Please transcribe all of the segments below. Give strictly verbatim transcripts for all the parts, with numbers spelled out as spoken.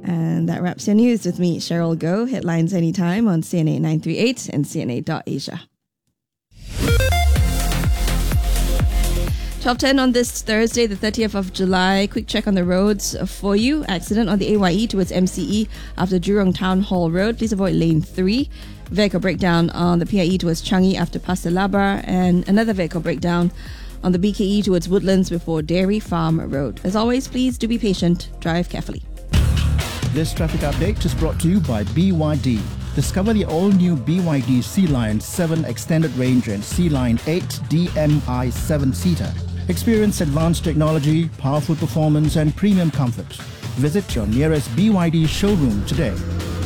And that wraps your news with me, Cheryl Goh. Headlines anytime on C N A nine three eight and C N A dot Asia. twelve ten on this Thursday, the thirtieth of July. Quick check on the roads for you. Accident on the A Y E towards M C E after Jurong Town Hall Road. Please avoid lane three. Vehicle breakdown on the P I E towards Changi after Pasir Labar. And another vehicle breakdown on the B K E towards Woodlands before Dairy Farm Road. As always, please do be patient. Drive carefully. This traffic update is brought to you by B Y D. Discover the all-new B Y D Sea Lion seven Extended Range and Sea Lion eight D M I seven-seater. Experience advanced technology, powerful performance and premium comfort. Visit your nearest B Y D showroom today.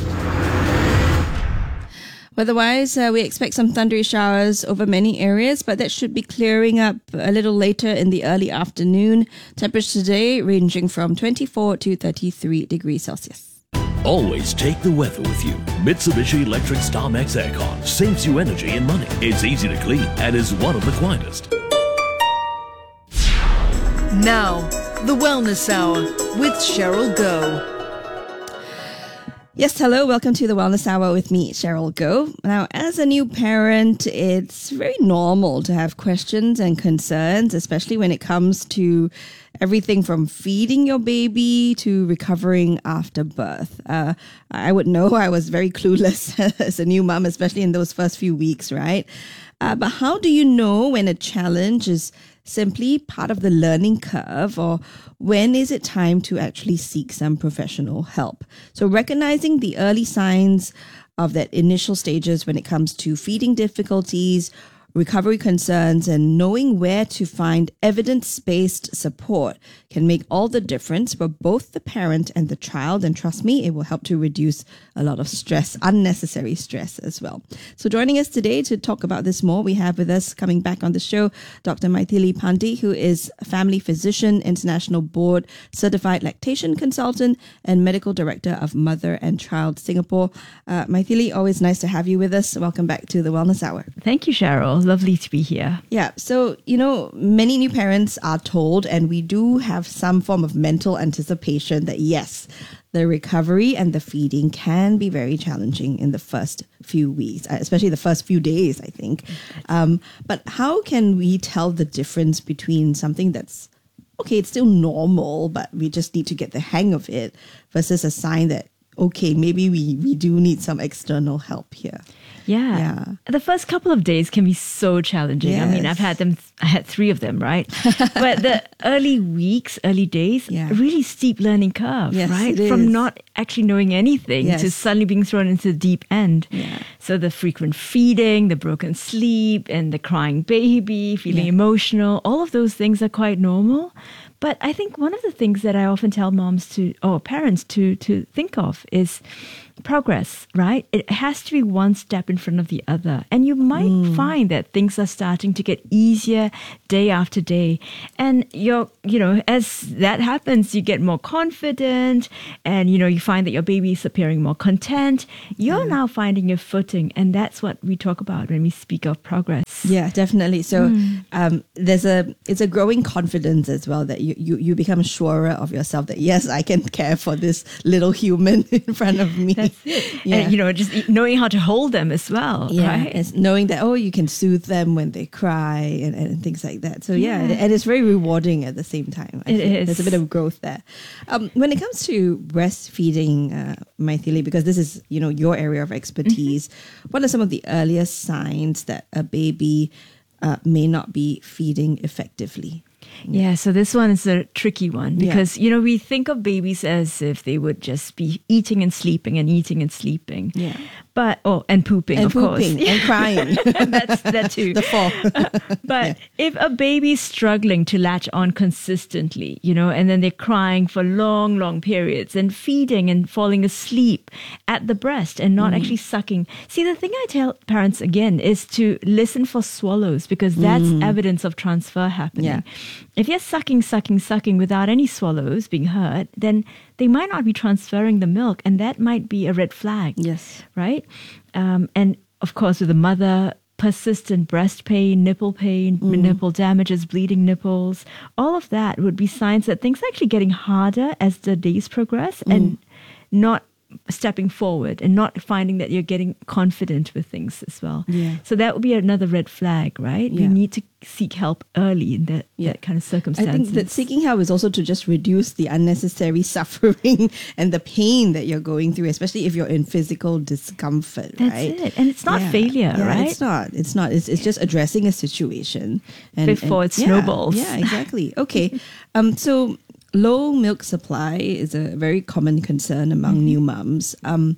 Weather-wise, uh, we expect some thundery showers over many areas, but that should be clearing up a little later in the early afternoon. Temperatures today ranging from twenty-four to thirty-three degrees Celsius. Always take the weather with you. Mitsubishi Electric StarMax Aircon saves you energy and money. It's easy to clean and is one of the quietest. Now, the Wellness Hour with Cheryl Goh. Yes, hello. Welcome to the Wellness Hour with me, Cheryl Goh. Now, as a new parent, it's very normal to have questions and concerns, especially when it comes to everything from feeding your baby to recovering after birth. Uh, I would know I was very clueless as a new mom, especially in those first few weeks, right? Uh, but how do you know when a challenge is simply part of the learning curve, or when is it time to actually seek some professional help? So recognizing the early signs of that initial stages when it comes to feeding difficulties, recovery concerns, and knowing where to find evidence-based support can make all the difference for both the parent and the child. And trust me, it will help to reduce a lot of stress, unnecessary stress as well. So joining us today to talk about this more, we have with us coming back on the show, Doctor Maithili Pandey, who is a family physician, international board certified lactation consultant, and medical director of Mother and Child Singapore. Uh, Maithili, always nice to have you with us. Welcome back to the Wellness Hour. Thank you, Cheryl. Lovely to be here. Yeah. So, you know, many new parents are told, and we do have some form of mental anticipation that yes, the recovery and the feeding can be very challenging in the first few weeks, especially the first few days, I think. Um, but how can we tell the difference between something that's, okay, it's still normal, but we just need to get the hang of it, versus a sign that, okay, maybe we, we do need some external help here? Yeah. Yeah. The first couple of days can be so challenging. Yes. I mean, I've had them, I had three of them, right? But the early weeks, early days, Yeah. a really steep learning curve, Yes, right? it From is. not actually knowing anything Yes. to suddenly being thrown into the deep end. Yeah. So the frequent feeding, the broken sleep, and the crying baby, feeling Yeah. emotional, all of those things are quite normal. But I think one of the things that I often tell moms to, or parents to, to think of is progress, right? It has to be one step in front of the other. And you might mm. find that things are starting to get easier day after day. And you're, you know, as that happens, you get more confident and, you know, you find that your baby is appearing more content. You're mm. now finding your footing. And that's what we talk about when we speak of progress. Yeah, definitely. So Mm. um, there's a, it's a growing confidence as well that you, you, you become surer of yourself that, yes, I can care for this little human in front of me. That's it. Yeah. And, you know, just knowing how to hold them as well, Yeah, right? it's knowing that, oh, you can soothe them when they cry and, and things like that. So yeah, Yeah. and it's very rewarding at the same time. I It think. is. There's a bit of growth there. Um, when it comes to breastfeeding, uh, Maithili, because this is, you know, your area of expertise, mm-hmm. what are some of the earliest signs that a baby uh, may not be feeding effectively? Yeah, so this one is a tricky one because, Yeah. you know, we think of babies as if they would just be eating and sleeping and eating and sleeping. Yeah. But, oh, and pooping, And of pooping course. and crying. That's that too. The four. But Yeah. if a baby's struggling to latch on consistently, you know, and then they're crying for long, long periods and feeding and falling asleep at the breast and not mm. actually sucking. See, the thing I tell parents again is to listen for swallows because that's mm. evidence of transfer happening. Yeah. If you're sucking, sucking, sucking without any swallows being heard, then they might not be transferring the milk, and that might be a red flag. Yes. Right? Um, and of course, with the mother, persistent breast pain, nipple pain, Mm. nipple damages, bleeding nipples, all of that would be signs that things are actually getting harder as the days progress. Mm. And not stepping forward and not finding that you're getting confident with things as well. Yeah. So that would be another red flag, right? Yeah. You need to seek help early in that, Yeah. that kind of I circumstance. think that seeking help is also to just reduce the unnecessary suffering and the pain that you're going through, especially if you're in physical discomfort, That's right? it. And it's not Yeah. failure, Yeah, right? It's not. It's not. It's, it's just addressing a situation. And, Before and- it yeah, snowballs. Yeah, exactly. Okay. Um. So low milk supply is a very common concern among Mm-hmm. new mums. Um.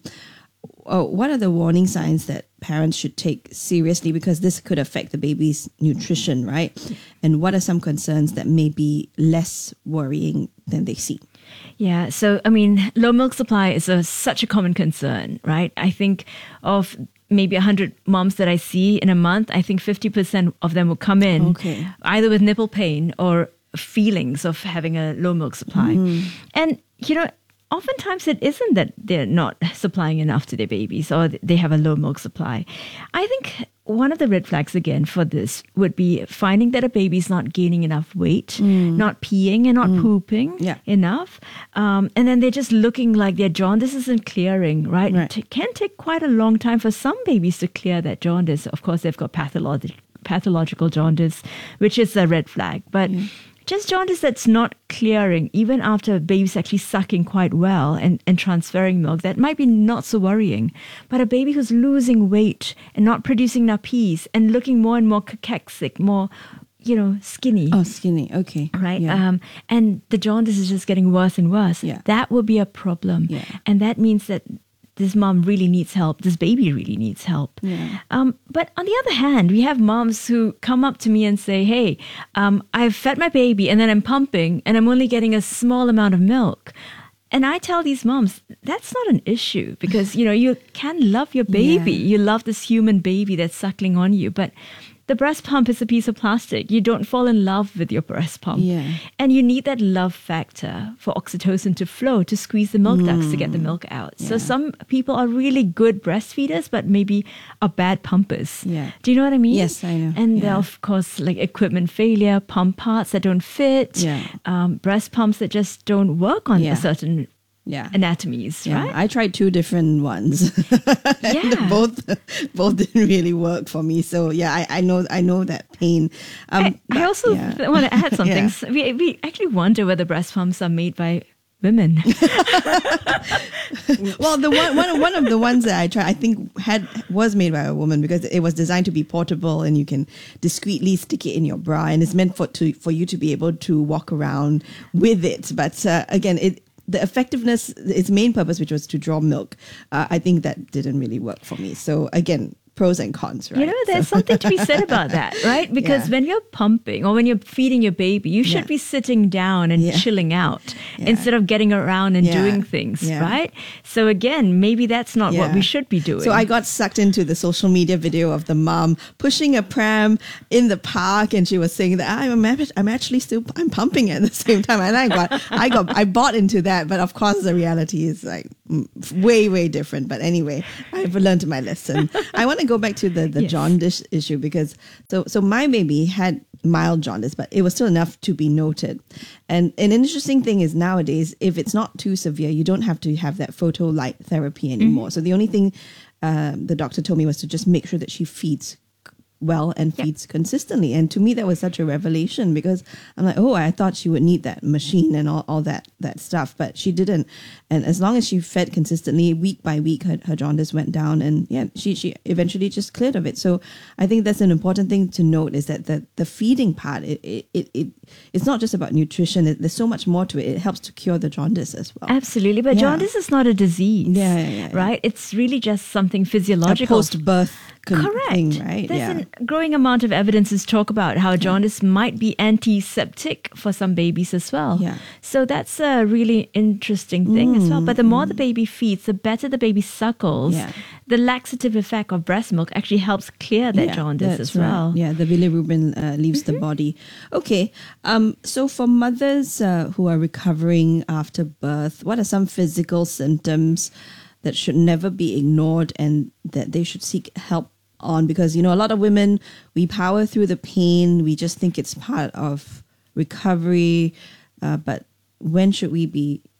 uh, What are the warning signs that parents should take seriously, because this could affect the baby's nutrition, right? And what are some concerns that may be less worrying than they seem? Yeah, so I mean, low milk supply is a, such a common concern, right? I think of maybe one hundred moms that I see in a month, I think fifty percent of them will come in Okay. either with nipple pain or feelings of having a low milk supply. And, you know, oftentimes it isn't that they're not supplying enough to their babies or they have a low milk supply. I think one of the red flags again for this would be finding that a baby's not gaining enough weight, not peeing and not pooping Yeah. enough. Um, and then they're just looking like their jaundice isn't clearing, right? Right. It can take quite a long time for some babies to clear that jaundice. Of course, they've got pathological pathological jaundice, which is a red flag. But just jaundice that's not clearing, even after a baby's actually sucking quite well and, and transferring milk, that might be not so worrying. But a baby who's losing weight and not producing enough peas and looking more and more cachexic, more, you know, skinny. Oh, skinny. Okay. Right. Yeah. Um, and the jaundice is just getting worse and worse. Yeah. That will be a problem. Yeah. And that means that this mom really needs help. This baby really needs help. Yeah. Um, but on the other hand, we have moms who come up to me and say, hey, um, I've fed my baby and then I'm pumping and I'm only getting a small amount of milk. And I tell these moms, that's not an issue because, you know, you can love your baby. Yeah. You love this human baby that's suckling on you. But the breast pump is a piece of plastic. You don't fall in love with your breast pump. Yeah. And you need that love factor for oxytocin to flow, to squeeze the milk ducts to get the milk out. So Yeah. some people are really good breastfeeders, but maybe are bad pumpers. Yeah. Do you know what I mean? Yes, I know. And there Yeah. are, of course, like equipment failure, pump parts that don't fit, Yeah. um, breast pumps that just don't work on Yeah. a certain Yeah. anatomies, Yeah, right? I tried two different ones. And Yeah. both both didn't really work for me. So yeah, I, I know I know that pain. Um, I, I but, also yeah. th- want to add something. Yeah. So we, we actually wonder whether breast pumps are made by women. Well, the one, one one of the ones that I tried, I think had was made by a woman because it was designed to be portable and you can discreetly stick it in your bra, and it's meant for to for you to be able to walk around with it. But uh, again, it. The effectiveness, its main purpose, which was to draw milk, uh, I think that didn't really work for me. So again, pros and cons, right? You know, there's So- something to be said about that, right? Because Yeah. when you're pumping or when you're feeding your baby, you should Yeah. be sitting down and Yeah. chilling out Yeah. instead of getting around and Yeah. doing things, Yeah. right? So again, maybe that's not what Yeah. we should be doing. So I got sucked into the social media video of the mom pushing a pram in the park, and she was saying that I'm I'm actually still I'm pumping at the same time, and I got I got I bought into that, but of course the reality is like mm, way way different. But anyway, I've learned my lesson. I want to go back to the the Yes. jaundice issue because so so my baby had mild jaundice, but it was still enough to be noted. And an interesting thing is nowadays, if it's not too severe, you don't have to have that photo light therapy anymore. So the only thing um, the doctor told me was to just make sure that she feeds well and Yeah. feeds consistently. And to me, that was such a revelation because I'm like, oh, I thought she would need that machine and all, all that that stuff, but she didn't. And as long as she fed consistently, week by week, her, her jaundice went down, and yeah, she she eventually just cleared of it. So I think that's an important thing to note is that the the feeding part, it it it, it it's not just about nutrition. It, there's so much more to it. It helps to cure the jaundice as well. Absolutely. But Yeah. jaundice is not a disease, Yeah, yeah, yeah, yeah. right? It's really just something A physiological. post-birth con- Correct. thing, right? There's yeah. a growing amount of evidences talk about how jaundice might be antiseptic for some babies as well. Yeah. So that's a really interesting thing as well. But the more the baby feeds, the better the baby suckles. Yeah. The laxative effect of breast milk actually helps clear that Yeah, jaundice that's as well. right. Yeah, the bilirubin uh, leaves the body. Okay, um, so for mothers uh, who are recovering after birth, what are some physical symptoms that should never be ignored and that they should seek help on? Because, you know, a lot of women, we power through the pain. We just think it's part of recovery. Uh, but when should we be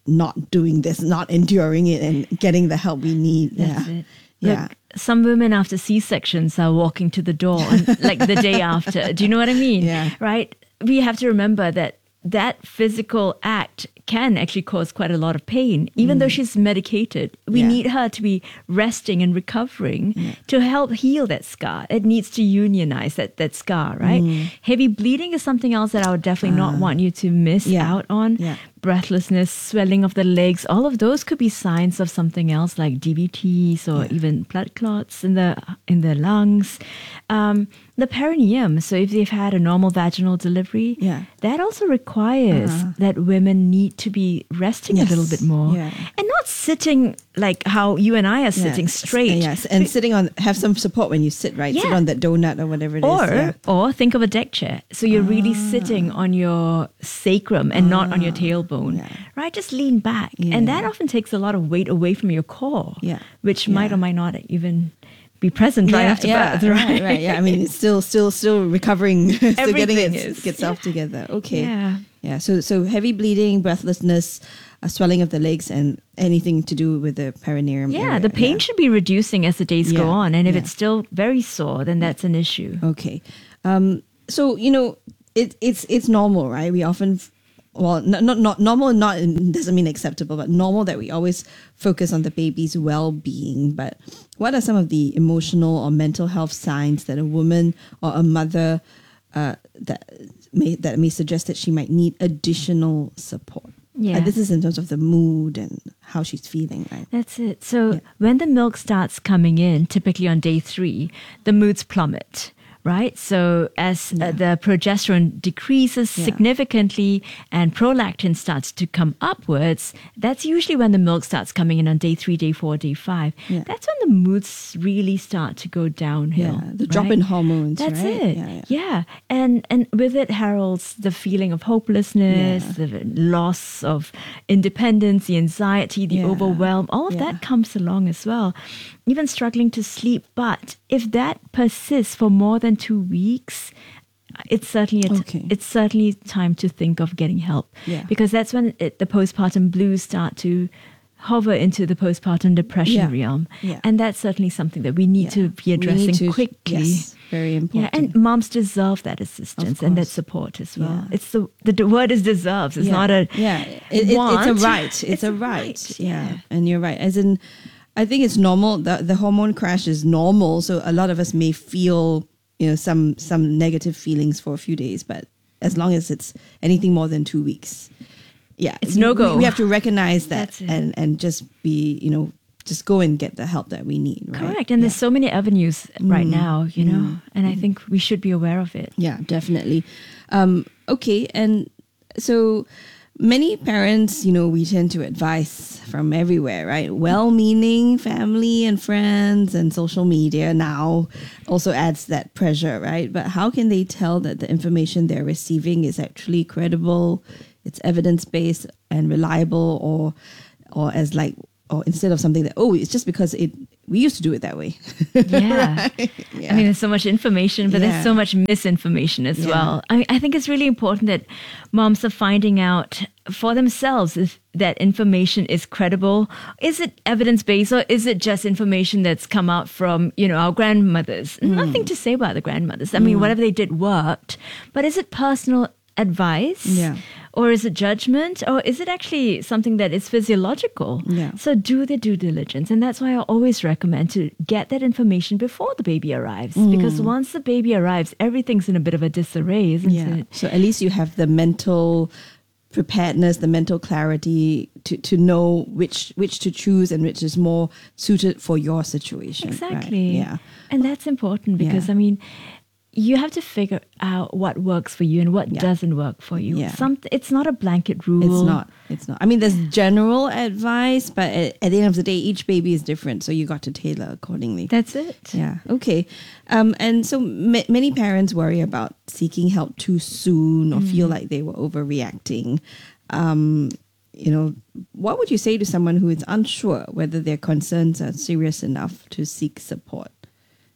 not doing this, not enduring it, and getting the help we need. That's yeah. it. Yeah. Look, some women after C-sections are walking to the door on, like the day after. Do you know what I mean? Yeah. Right? We have to remember that that physical act can actually cause quite a lot of pain. Even though she's medicated, we Yeah. need her to be resting and recovering to help heal that scar. It needs to unionize that, that scar, right? Heavy bleeding is something else that I would definitely not want you to miss Yeah. out on. Yeah. Breathlessness, swelling of the legs, all of those could be signs of something else like D V Ts or even blood clots in the in the lungs. Um, the perineum, so if they've had a normal vaginal delivery, Yeah. that also requires Uh-huh. that women need to be resting Yes. a little bit more Yeah. and not sitting like how you and I are sitting Yes. straight. Yes, and sitting on, have some support when you sit, right? Sit Yeah. on that donut or whatever it is. Or, yeah. or think of a deck chair. So you're really sitting on your sacrum and not on your tailbone, yeah. right? Just lean back. And that often takes a lot of weight away from your core, Yeah. which Yeah. might or might not even be present right yeah, after yeah, birth, right? right, right. Yeah, I mean, it's still, still, still recovering, still getting Everything its, is. itself Yeah. together. Okay. Yeah. Yeah. So, so heavy bleeding, breathlessness, a swelling of the legs, and anything to do with the perineum. Yeah, area. the pain should be reducing as the days go Yeah, on. And if yeah. it's still very sore, then that's an issue. Okay. Um, so, you know, it, it's it's normal, right? We often, f- well, not, not, not normal, not doesn't mean acceptable, but normal that we always focus on the baby's well-being. But what are some of the emotional or mental health signs that a woman or a mother uh, that may that may suggest that she might need additional support? Yeah. Uh, this is in terms of the mood and how she's feeling, right? That's it. So when the milk starts coming in, typically on day three, the moods plummet. Right? So as uh, the progesterone decreases Yeah. significantly and prolactin starts to come upwards, that's usually when the milk starts coming in on day three, day four, day five. Yeah. That's when the moods really start to go downhill. Yeah, the drop right? in hormones, That's right? it. Yeah, yeah. Yeah. And and with it heralds the feeling of hopelessness, Yeah. the loss of independence, the anxiety, the Yeah. overwhelm, all of Yeah. that comes along as well. Even struggling to sleep. But if that persists for more than two weeks, it's certainly a t- Okay. it's certainly time to think of getting help. Yeah. Because that's when it, the postpartum blues start to hover into the postpartum depression Yeah. realm. Yeah. And that's certainly something that we need Yeah. to be We addressing need to- quickly. Yes, very Yeah, important. and moms deserve that assistance and that course. support as well. Yeah. It's the, the the word is deserves. It's yeah. not a yeah. It, it, want. it's a right. It's, a right. Yeah. and you're right. As in, I think it's normal. The the hormone crash is normal. So a lot of us may feel, you know, some some negative feelings for a few days, but as long as it's anything more than two weeks, yeah, It's we- no-go. We, we have to recognize that That's it. and and just be, you know, just go and get the help that we need. Right? correct. And there's so many avenues right now, you know, and I think we should be aware of it. Yeah, definitely. Um, okay, and so many parents, you know, we tend to advise from everywhere, right? Well-meaning family and friends and social media now also adds that pressure, right? But how can they tell that the information they're receiving is actually credible, it's evidence-based and reliable, or or as like or instead of something that, oh, it's just because it we used to do it that way. Yeah. Yeah. I mean, there's so much information, but Yeah. there's so much misinformation as Yeah. well. I, I think it's really important that moms are finding out for themselves if that information is credible. Is it evidence-based, or is it just information that's come out from, you know, our grandmothers? Mm. Nothing to say about the grandmothers. I mean, whatever they did worked. But is it personal advice? Yeah. Or is it judgment? Or is it actually something that is physiological? Yeah. So do the due diligence. And that's why I always recommend to get that information before the baby arrives. Mm. Because once the baby arrives, everything's in a bit of a disarray, isn't Yeah. it? So at least you have the mental preparedness, the mental clarity to, to know which which to choose and which is more suited for your situation. right? Exactly. Yeah. And that's important because, Yeah. I mean, you have to figure out what works for you and what Yeah. doesn't work for you. Yeah. Some, it's not a blanket rule. It's not. It's not. I mean, there's general advice, but at, at the end of the day, each baby is different, so you got to tailor accordingly. That's it. Yeah. Okay. Um, and so ma- many parents worry about seeking help too soon or feel like they were overreacting. Um, you know, what would you say to someone who is unsure whether their concerns are serious enough to seek support?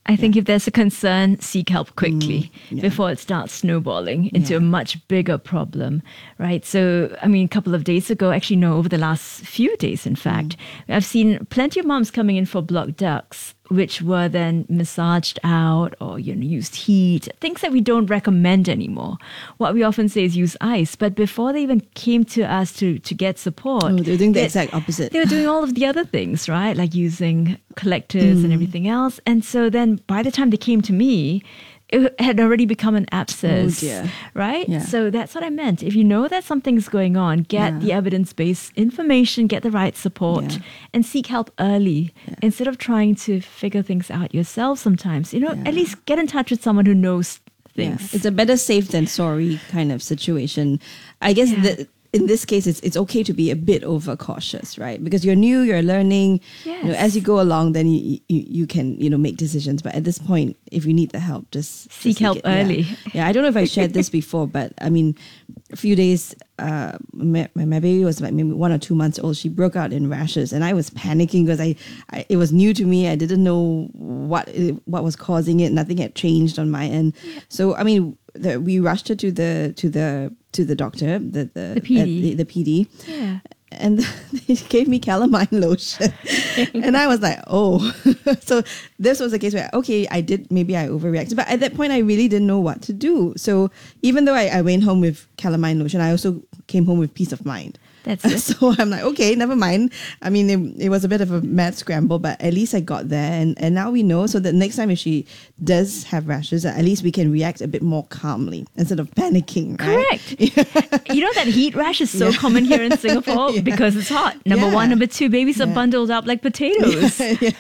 I think if there's a concern, seek help quickly yeah. before it starts snowballing into Yeah. a much bigger problem, right? So, I mean, a couple of days ago, actually, no, over the last few days, in fact, I've seen plenty of moms coming in for blocked ducts, which were then massaged out or, you know, used heat, things that we don't recommend anymore. What we often say is use ice. But before they even came to us to, to get support, Oh, they're doing the they- exact opposite. They were doing all of the other things, right? Like using collectors Mm. and everything else. And so then by the time they came to me, it had already become an abscess, Oh, dear. right? Yeah. So that's what I meant. If you know that something's going on, get Yeah. the evidence-based information, get the right support, Yeah. and seek help early instead of trying to figure things out yourself sometimes. You know, Yeah. at least get in touch with someone who knows Yeah. things. It's a better safe than sorry kind of situation. I guess Yeah. that in this case, it's it's okay to be a bit overcautious, right? Because you're new, you're learning. You know, Yes. as you go along, then you, you you can you know make decisions. But at this point, if you need the help, just just Seek help it. Yeah. early. Yeah. I don't know if I shared this before, but I mean, a few days, uh, my, my baby was like maybe one or two months old. She broke out in rashes, and I was panicking because I, I it was new to me. I didn't know what it, what was causing it. Nothing had changed on my end. So I mean, the, we rushed her to the to the to the doctor, the the The P D. uh, the, the P D. Yeah. And they gave me calamine lotion. And I was like, oh. So this was a case where, okay, I did, maybe I overreacted. But at that point, I really didn't know what to do. So even though I, I went home with calamine lotion, I also came home with peace of mind. That's it. So I'm like, okay, never mind. I mean, it, it was a bit of a mad scramble, but at least I got there. And, and now we know. So that next time if she does have rashes, at least we can react a bit more calmly instead of panicking. Right? Correct. You know that heat rash is so common here in Singapore Yeah. because it's hot. Number Yeah. one. Number two, babies are Yeah. bundled up like potatoes.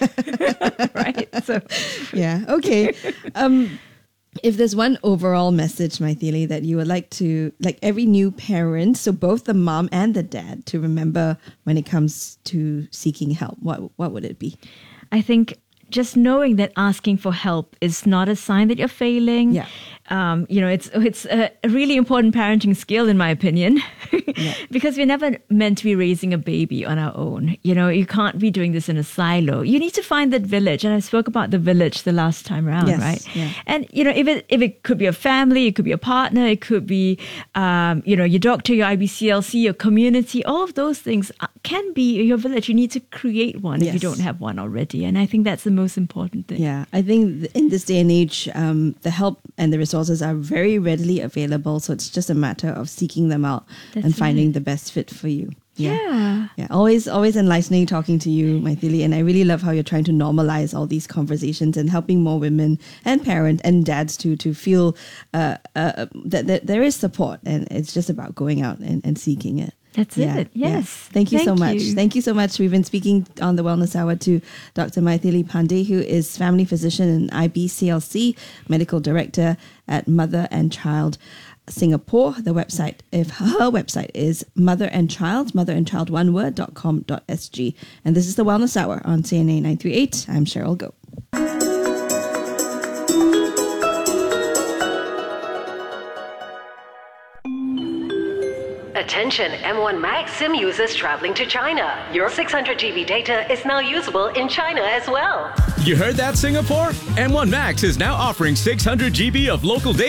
Right? So Yeah. Okay. Um, if there's one overall message, Maithili, that you would like to, like every new parent, so both the mom and the dad, to remember when it comes to seeking help, what what would it be? I think just knowing that asking for help is not a sign that you're failing. Yeah. Um, you know, it's it's a really important parenting skill, in my opinion, because we're never meant to be raising a baby on our own. You know, you can't be doing this in a silo. You need to find that village, and I spoke about the village the last time around, Yes, right? yeah. And you know, if it if it could be a family, it could be a partner, it could be, um, you know, your doctor, your I B C L C, your community. All of those things can be your village. You need to create one if you Yes. don't have one already, and I think that's the most important thing. Yeah, I think th- in this day and age, um, the help and the resources are very readily available. So it's just a matter of seeking them out That's and finding right. the best fit for you. Yeah. Yeah, always, always enlightening talking to you, Maithili, and I really love how you're trying to normalize all these conversations and helping more women and parents and dads to to feel uh, uh, that, that there is support, and it's just about going out and, and seeking it. That's it. Yes. Thank you so Thank much. you. Thank you so much. We've been speaking on the Wellness Hour to Doctor Maithili Pandey, who is family physician and I B C L C medical director at Mother and Child Singapore. The website, if her website is Mother and Child, mother and child one word dot com dot s g. And this is the Wellness Hour on C N A nine three eight. I'm Cheryl Go. Attention M one Max SIM users traveling to China. Your six hundred gigabyte data is now usable in China as well. You heard that, Singapore? M one Max is now offering six hundred gigabytes of local data